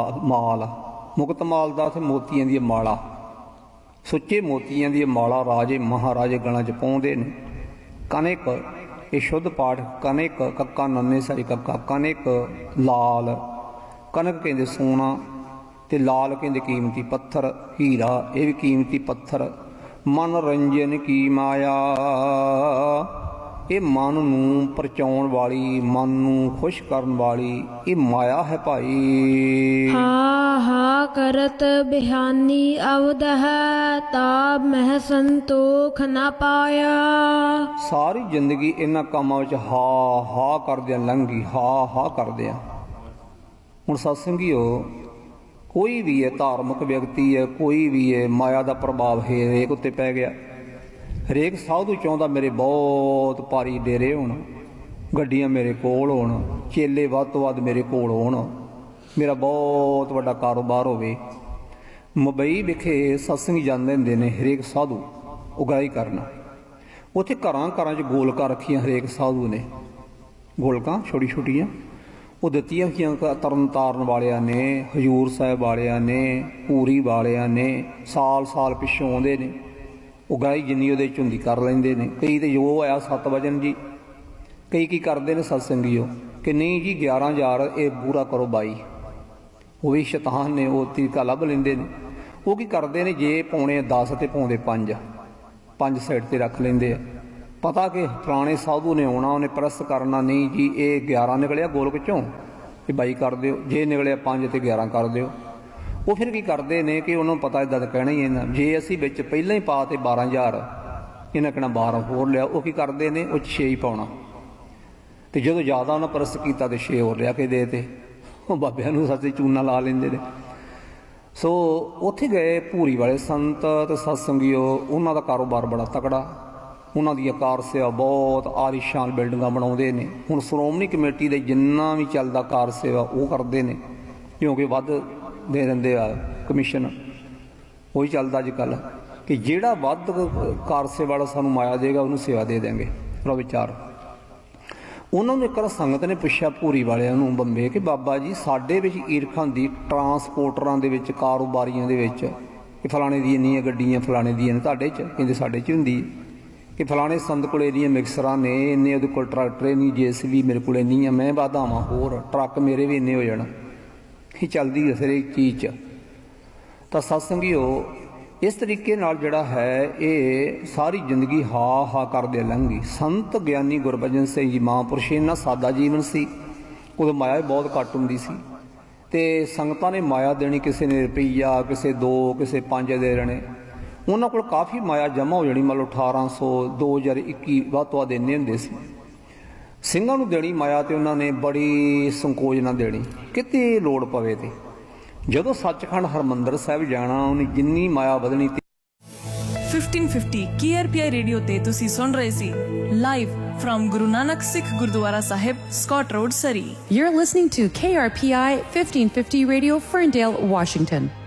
माल मुकत माल दा उत्थे मोतियां दी माला सुच्चे मोतियां दी माला राजे महाराजे गलां च पाउंदे ने। कनिक ये शुद्ध पाठ कनिक कक्का नन्ने सारी कक्का कनिक लाल कनक कहंदे सोना ते लाल कहंदे कीमती पत्थर हीरा ये भी कीमती पत्थर। मनोरंजन की माया ये मन नूं परचाउण वाली मन नूं खुश करन वाली ये माया है भाई। हा करत बिहानी अवदह ताब मह संतोख न पाया। सारी जिंदगी इन्हां कामां विच हा करदियां लंघी हा करदियां। हुण सत्संगीओ कोई भी है धार्मिक व्यक्ति है कोई भी है माया का प्रभाव हरेक उत्ते पै गया। हरेक साधु चाहुंदा मेरे बहुत भारी डेरे होण गड्डियां मेरे कोल होण चेले वध तो वध मेरे कोल होण मेरा बहुत वड्डा कारोबार होवे। मुंबई विखे सत्संगी जांदे हुंदे ने हरेक साधु उगाई करना उत्थे घरां घरां च गोलकां रखियां हरेक साधु ने गोलकां छोटी छोटियां वो दित्तियां होईयां तरन तारन वालियां ने हजूर साहब वालियां ने पूरी वालियां ने साल साल पिछों आउंदे ने उगाई जिन्नी उहदे च हुंदी कर लैंदे ने। कई तो जो आया 7 वजन जी कई की करते हैं सत्संगीओ कि नहीं जी 11,000 ये पूरा करो 22 वो भी शैतान ने वो तरीका लभ लेंदे ने। वो की करते हैं जे पौने 10 तो पौंदे 5 साइड पर रख लेंदे आ। पता कि फलाने साधु ने आना उन्हें प्रस करना नहीं जी ये 11 निकलिया गोलक चों ये 22 कर दिओ जे निकलिया 5 तो 11 कर दिओ। वो फिर की करते हैं कि उन्होंने पता इदा तो कहना ही है जे असी बिच पहले ही पा ते 12,000 इन्हें कहना 12 होर लिया। वो की करते हैं वो 6 ही पाउणा तो जो ज़्यादा उन्हें प्रस किया तो 6 होर लिया के दे ते बाबिया सच्चे चूना ला लेंदे ने। सो उत्थे गए भूरी वाले संत तो सत्संगीओ उन्हों का कारोबार बड़ा तकड़ा उन्हों दी कार सेवा बहुत आलीशान बिल्डिंगां बनाउंदे ने। हुण श्रोमणी कमेटी दे जिन्ना भी चलदा कार सेवा वो करते हैं क्योंकि वध दे दिंदे आ कमीशन वही चलदा अजकल कि जिहड़ा वध कार सेवा वाला सानूं माया देगा उन्होंने सेवा दे देंगे। रो विचार उन्होंने एक संगत ने पुछया भूरी वालियां नूं बंबे कि बाबा जी साडे विच ईरखां दी ट्रांसपोर्टरां दे विच कारोबारियां दे विच कि फलाणे दी इन्नियां गड्डियां फलाणे दी ने तुहाडे च कहंदे साडे च हुंदी कि फलाने संत को मिक्सर ने इन्ने उहदे कोल ट्रैक्टर नहीं JCB मेरे को इन्नी है मैं वाधावां होर ट्रक मेरे भी इन्ने हो जाण ये चलदी है हर एक चीज़ च। तो सत्संगीओ इस तरीके नाल जिहड़ा है ये सारी जिंदगी हा करदे लंघी। संत ज्ञानी गुरबचन सिंह जी महापुरुष इन्ना सादा जीवन सी उदों माया बहुत घट हुंदी सी ते संगतां ने माया देनी किसी ने रुपया किसी 2 किसी 5 दे देने उन्होंने को काफ़ी माया जमा हो जानी मतलब 1800 2021 वध तो वध इन्ने हुंदे सी। ਸਿੰਘਾਂ ਨੂੰ देनी माया तो उन्होंने बड़ी संकोच ना देनी किते लोड़ पवे ते जदों सचखंड हरमंदर साहिब जाना उन्हें जिन्नी माया वधनी। 1550 KRPI रेडियो ते तुसी सुन रहे सी live from Guru Nanak Sikh gurdwara Sahib Scott road सरी। You're listening to KRPI 1550 Radio Ferndale, Washington.